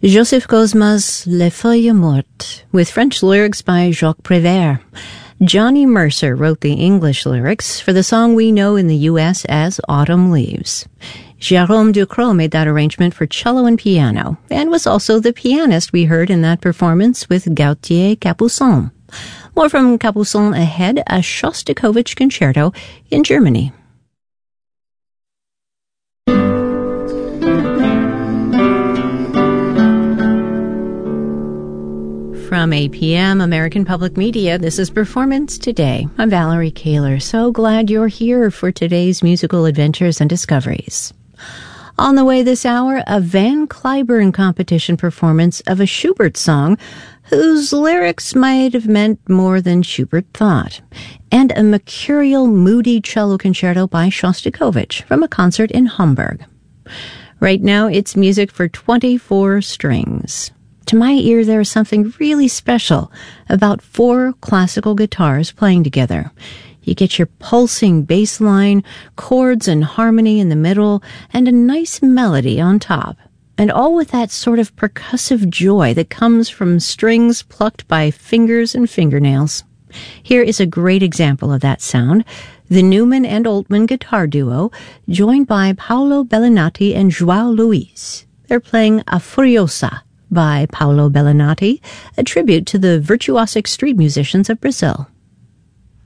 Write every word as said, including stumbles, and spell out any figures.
Joseph Cosma's Les Feuilles Mortes, with French lyrics by Jacques Prévert. Johnny Mercer wrote the English lyrics for the song we know in the U S as Autumn Leaves. Jérôme Ducrot made that arrangement for cello and piano, and was also the pianist we heard in that performance with Gauthier Capuçon. More from Capuçon ahead, a Shostakovich concerto in Germany. From A P M American Public Media, this is Performance Today. I'm Valerie Kaler. So glad you're here for today's musical adventures and discoveries. On the way this hour, a Van Cliburn competition performance of a Schubert song whose lyrics might have meant more than Schubert thought, and a mercurial, moody cello concerto by Shostakovich from a concert in Hamburg. Right now, it's music for twenty-four strings. To my ear, there is something really special about four classical guitars playing together. You get your pulsing bass line, chords and harmony in the middle, and a nice melody on top. And all with that sort of percussive joy that comes from strings plucked by fingers and fingernails. Here is a great example of that sound, the Newman and Altman guitar duo, joined by Paolo Bellinati and João Luiz. They're playing A Furiosa by Paolo Bellinati, a tribute to the virtuosic street musicians of Brazil.